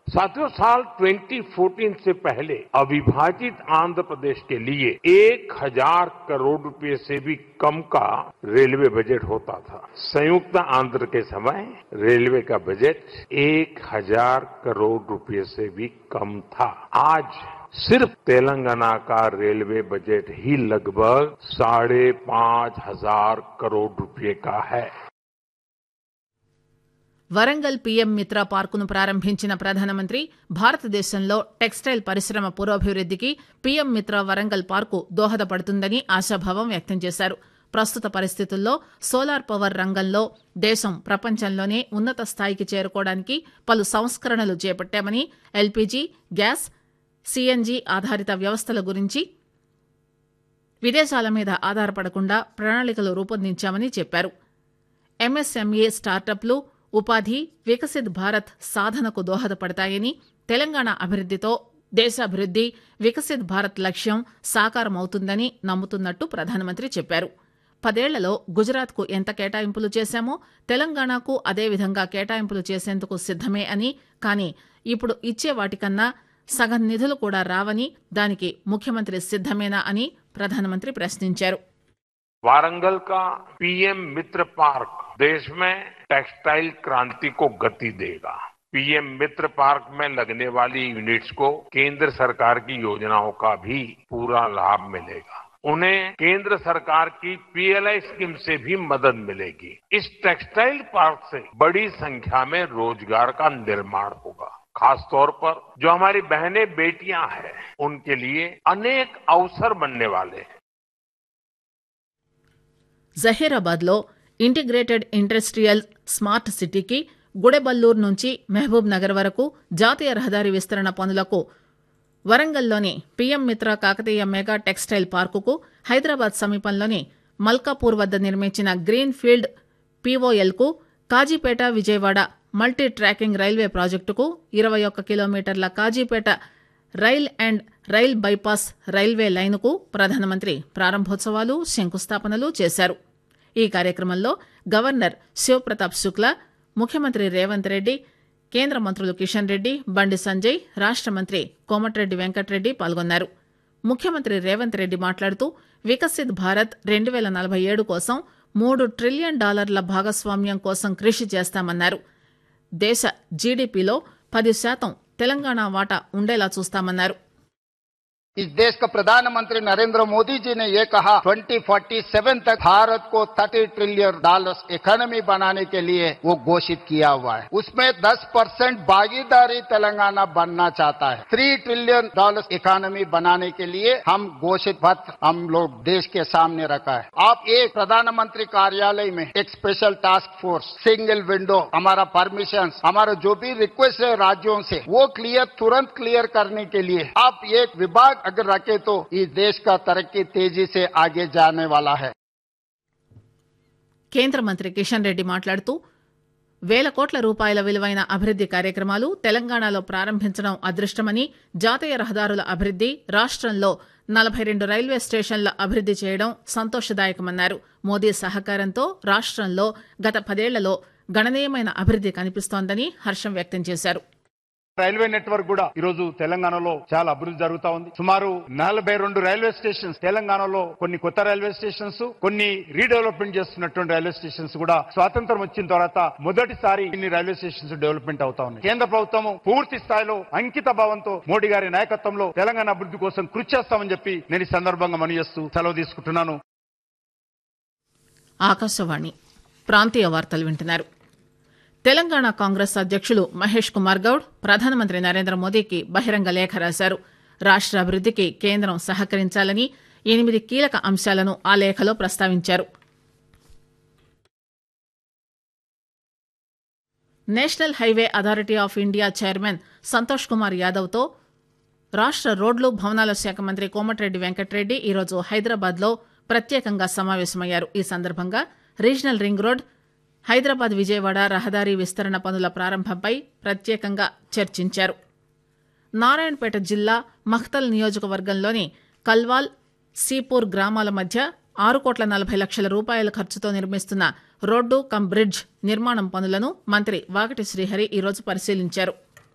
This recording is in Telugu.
साथियों, साल 2014 से पहले अविभाजित आंध्र प्रदेश के लिए 1000 करोड़ रुपए से भी कम का रेलवे बजट होता था। संयुक्त आंध्र के समय रेलवे का बजट 1000 करोड़ रुपए से भी कम था। आज सिर्फ तेलंगाना का रेलवे बजट ही लगभग 5,500 करोड़ रुपए का है। వరంగల్ పీఎం మిత్ర పార్కును ప్రారంభించిన ప్రధానమంత్రి భారతదేశంలో టెక్స్టైల్ పరిశ్రమ పురోభివృద్దికి పీఎం మిత్ర వరంగల్ పార్కు దోహదపడుతుందని ఆశాభావం వ్యక్తం చేశారు. ప్రస్తుత పరిస్థితుల్లో సోలార్ పవర్ రంగంలో దేశం ప్రపంచంలోనే ఉన్నత స్థాయికి చేరుకోవడానికి పలు సంస్కరణలు చేపట్టామని, ఎల్పీజీ, గ్యాస్, సీఎన్జీ ఆధారిత వ్యవస్థల గురించి విదేశాల మీద ఆధారపడకుండా ప్రణాళికలు రూపొందించామని చెప్పారు. ఎంఎస్ఎంఈ స్టార్టప్లు ఉపాధి, వికసిత్ భారత్ సాధనకు దోహదపడతాయని, తెలంగాణ అభివృద్దితో దేశాభివృద్ది, వికసిత్ భారత్ లక్ష్యం సాకారమవుతుందని నమ్ముతున్నట్టు ప్రధానమంత్రి చెప్పారు. 10 ఏళ్లలో గుజరాత్కు ఎంత కేటాయింపులు చేశామో తెలంగాణకు అదేవిధంగా కేటాయింపులు చేసేందుకు సిద్దమే అని, కానీ ఇప్పుడు ఇచ్చే వాటికన్నా సగం నిధులు కూడా రావని, దానికి ముఖ్యమంత్రి సిద్దమేనా అని ప్రధానమంత్రి ప్రశ్నించారు. वारंगल का पीएम मित्र पार्क देश में टेक्सटाइल क्रांति को गति देगा। पीएम मित्र पार्क में लगने वाली यूनिट्स को केंद्र सरकार की योजनाओं का भी पूरा लाभ मिलेगा। उन्हें केंद्र सरकार की पीएलआई स्कीम से भी मदद मिलेगी। इस टेक्सटाइल पार्क से बड़ी संख्या में रोजगार का निर्माण होगा। खासतौर पर जो हमारी बहनें बेटियां हैं, उनके लिए अनेक अवसर बनने वाले हैं। జహీరాబాద్ లో ఇంటిగ్రేటెడ్ ఇండస్ట్రియల్ స్మార్ట్ సిటీకి గుడెబల్లూరు నుంచి మహబూబ్ నగర్ వరకు జాతీయ రహదారి విస్తరణ పనులకు వరంగల్లోని పీఎం మిత్ర కాకతీయ మెగా టెక్స్టైల్ పార్కుకు, హైదరాబాద్ సమీపంలోని మల్కాపూర్ వద్ద నిర్మించిన green field పీఓఎల్కు, Kazipet Vijayawada multi tracking railway ప్రాజెక్టుకు, 21 కిలోమీటర్ల Kazipet rail and rail bypass railway లైనుకు ప్రధానమంత్రి ప్రారంభోత్సవాలు, శంకుస్థాపనలు చేశారు. ఈ కార్యక్రమంలో గవర్నర్ శివప్రతాప్ శుక్లా, ముఖ్యమంత్రి రేవంత్ రెడ్డి, కేంద్ర మంత్రులు కిషన్ రెడ్డి, బండి సంజయ్, రాష్ట మంత్రి కోమటిరెడ్డి వెంకటరెడ్డి పాల్గొన్నారు. ముఖ్యమంత్రి రేవంత్ రెడ్డి మాట్లాడుతూ వికసిత్ భారత్ 2047 కోసం $3 ట్రిలియన్ భాగస్వామ్యం కోసం కృషి చేస్తామన్నారు. దేశ జీడీపీలో 10% తెలంగాణ వాటా ఉండేలా చూస్తామన్నారు. इस देश का प्रधानमंत्री नरेंद्र मोदी जी ने ये कहा 2047 तक भारत को $30 ट्रिलियन इकोनॉमी बनाने के लिए वो घोषित किया हुआ है। उसमें 10% भागीदारी तेलंगाना बनना चाहता है। $3 ट्रिलियन इकोनॉमी बनाने के लिए हम घोषित पत्र हम लोग देश के सामने रखा है। आप एक प्रधानमंत्री कार्यालय में एक special task force, single window, हमारा परमिशन, हमारा जो भी रिक्वेस्ट है राज्यों से वो तुरंत क्लियर करने के लिए आप एक विभाग अगर रखे तो इस देश का तरक्की तेजी से आगे जाने वाला है. కేంద్ర మంత్రి కిషన్ రెడ్డి మాట్లాడుతూ 1,000 కోట్ల రూపాయల విలువైన అభివృద్ది కార్యక్రమాలు తెలంగాణలో ప్రారంభించడం అదృష్టమని, జాతీయ రహదారుల అభివృద్ది, రాష్ట్రంలో 42 రైల్వే స్టేషన్ల అభివృద్ది చేయడం సంతోషదాయకమన్నారు. మోదీ సహకారంతో రాష్ట్రంలో గత 10 ఏళ్లలో గణనీయమైన అభివృద్ది కనిపిస్తోందని హర్షం వ్యక్తం చేశారు. రైల్వే నెట్వర్క్ కూడా ఈ రోజు తెలంగాణలో చాలా అభివృద్ధి జరుగుతా ఉంది. సుమారు 42 రైల్వే స్టేషన్స్ తెలంగాణలో, కొన్ని కొత్త రైల్వే స్టేషన్స్, కొన్ని రీడెవలప్మెంట్ చేస్తున్నటువంటి రైల్వే స్టేషన్స్ కూడా స్వాతంత్రం వచ్చిన తర్వాత మొదటిసారి ఇన్ని రైల్వే స్టేషన్స్ డెవలప్మెంట్ అవుతా ఉన్నాయి. కేంద్ర ప్రభుత్వం పూర్తి స్థాయిలో అంకిత భావంతో మోడీ గారి నాయకత్వంలో తెలంగాణ అభివృద్ధి కోసం కృషి చేస్తామని చెప్పి నేను ఈ సందర్భంగా మనవి చేస్తూ సెలవు తీసుకుంటున్నాను. ఆకాశవాణి ప్రాంతీయ వార్తలు వింటున్నారు. తెలంగాణ కాంగ్రెస్ అధ్యక్షులు మహేష్ కుమార్ గౌడ్ ప్రధానమంత్రి నరేంద్ర మోదీకి బహిరంగ లేఖ రాశారు. రాష్ట అభివృద్దికి కేంద్రం సహకరించాలని 8 కీలక అంశాలను ఆ లేఖలో ప్రస్తావించారు. National highway authority of India chairman Santosh Kumar యాదవ్తో రాష్ట రోడ్లు భవనాల శాఖ మంత్రి కోమటిరెడ్డి వెంకటరెడ్డి ఈరోజు హైదరాబాద్లో ప్రత్యేకంగా సమావేశమయ్యారు. ఈ సందర్భంగా regional ring road, Hyderabad Vijayawada రహదారి విస్తరణ పనుల ప్రారంభంపై ప్రత్యేకంగా చర్చించారు. నారాయణపేట జిల్లా మఖ్తల్ నియోజకవర్గంలోని కల్వాల్, సీపూర్ గ్రామాల మధ్య 6,40,00,000 రూపాయల ఖర్చుతో నిర్మిస్తున్న రోడ్డు కమ్ బ్రిడ్జ్ నిర్మాణం పనులను మంత్రి వాకటి శ్రీహరి ఈరోజు పరిశీలించారు.